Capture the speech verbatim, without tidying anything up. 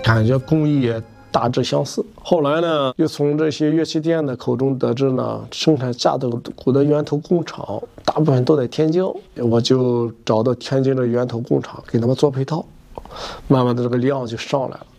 感觉工艺也大致相似。后来呢，又从这些乐器店的口中得知呢，生产架子鼓的源头工厂大部分都在天津，我就找到天津的源头工厂，给他们做配套，慢慢的这个量就上来了。